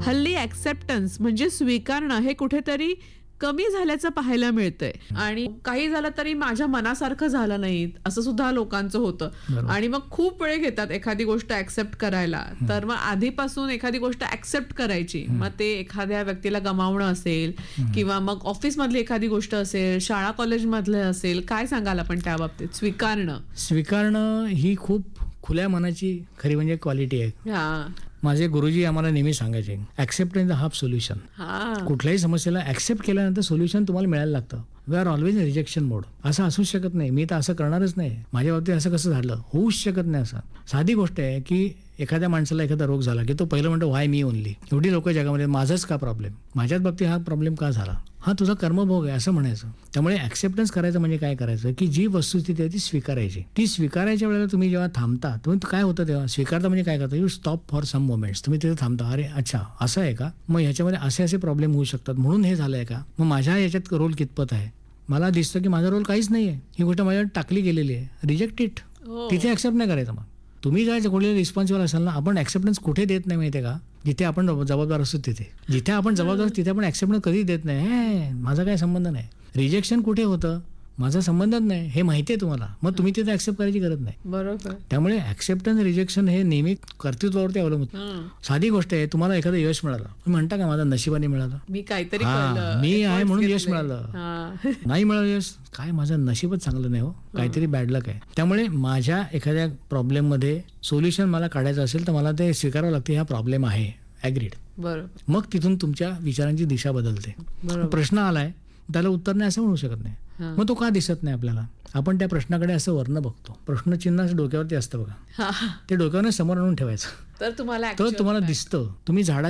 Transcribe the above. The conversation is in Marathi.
हल्ली ऍक्सेप्टन्स म्हणजे स्वीकारणं हे कुठेतरी कमी झाल्याचं पाहायला मिळतंय. आणि काही झालं तरी माझ्या मनासारखं झालं नाही असं सुद्धा लोकांचं होतं. आणि मग खूप वेळ घेतात एखादी गोष्ट ऍक्सेप्ट करायला. तर मग आधीपासून एखादी गोष्ट ऍक्सेप्ट करायची, मग ते एखाद्या व्यक्तीला गमावणं असेल किंवा मग ऑफिस मधली एखादी गोष्ट असेल, शाळा कॉलेज मधलं असेल, काय सांगाल आपण त्या बाबतीत? स्वीकारणं ही खूप खुल्या मनाची खरी म्हणजे क्वालिटी आहे. हा माझे गुरुजी आम्हाला नेहमी सांगायचे, ऍक्सेप्टन्स द हाफ सोल्युशन. हा कुठल्याही समस्येला ऍक्सेप्ट केल्यानंतर सोल्युशन तुम्हाला मिळायला लागतं. We R always in rejection मोड. असं असूच शकत नाही, मी तर असं करणारच नाही, माझ्या बाबतीत असं कसं झालं, होऊच शकत नाही. असं साधी गोष्ट आहे की एखाद्या माणसाला एखादा रोग झाला की तो पहिलं म्हणतो व्हाय मी ओनली, एवढी लोक जगामध्ये, माझंच का प्रॉब्लेम, माझ्याच बाबतीत हा प्रॉब्लेम का झाला, हा तुझा कर्मभोग आहे असं म्हणायचं. त्यामुळे ऍक्सेप्टन्स करायचं म्हणजे काय करायचं की जी वस्तुस्थिती आहे ती स्वीकारायची. ती स्वीकारायच्या वेळेला तुम्ही जेव्हा थांबता, तुम्ही काय होतं तेव्हा स्वीकारता म्हणजे काय करता, you stop for some moments. तुम्ही तिथे थांबता, अरे अच्छा असं आहे का, मग ह्याच्यामध्ये असे असे प्रॉब्लेम होऊ शकतात म्हणून हे झालंय का, मग माझ्या याच्यात रोल कितपत आहे, मला दिसतं की माझा रोल काहीच नाहीये, ही गोष्ट माझ्यावर टाकली गेलेली आहे, रिजेक्ट इट. तिथे ऍक्सेप्ट नाही करायचं. मग तुम्ही काय कोणी रिस्पॉन्सिबल असाल ना, आपण ऍक्सेप्टन्स कुठे देत नाही माहितीये का, जिथे आपण जबाबदार असतो तिथे. जिथे आपण जबाबदार असतो तिथे आपण ऍक्सेप्टन्स कधी देत नाही. हे माझा काही संबंध नाही. रिजेक्शन कुठे होतं, माझा संबंधच नाही हे माहितीये तुम्हाला, मग तुम्ही तिथे ऍक्सेप्ट करायची गरज नाही. बरोबर. त्यामुळे ऍक्सेप्टन्स रिजेक्शन हे नेहमी कर्तृत्वावरती अवलंबून. साधी गोष्ट आहे, तुम्हाला एखादं यश मिळालं, तुम्ही म्हणता का माझा नशिबाने मिळालं, मी काहीतरी मी आहे म्हणून यश मिळालं. नाही मिळालं यश, काय माझं नशीबच चांगलं नाही हो, काहीतरी बॅड लक आहे. त्यामुळे माझ्या एखाद्या प्रॉब्लेम मध्ये सोल्युशन मला काढायचं असेल तर मला ते स्वीकारावं लागते, हा प्रॉब्लेम आहे, ऍग्रीड. बरोबर. मग तिथून तुमच्या विचारांची दिशा बदलते. प्रश्न आलाय त्याला उत्तर नाही असं म्हणू शकत नाही. मग तो का दिसत नाही आपल्याला, आपण त्या प्रश्नाकडे असं वर्ण बघतो, प्रश्नचिन्ह डोक्यावरती असतं बघा, ते डोक्यावर समोर आणून ठेवायचं, तर तुम्हाला दिसतं. तुम्ही झाडा